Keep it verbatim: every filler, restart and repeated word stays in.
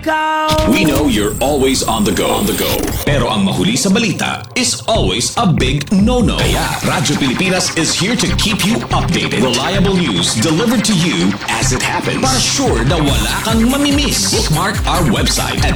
We know you're always on the go. On the go. Pero ang mahuli sa balita is always a big no-no. Kaya Radyo Pilipinas is here to keep you updated. Reliable news delivered to you as it happens. Para sure na wala kang mamimiss. Bookmark our website at